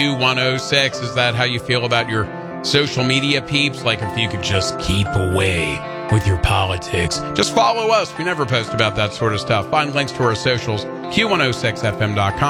Q106. Is that how you feel about your social media peeps? Like if you could just keep away with your politics. Just follow us. We never post about that sort of stuff. Find links to our socials, Q106fm.com.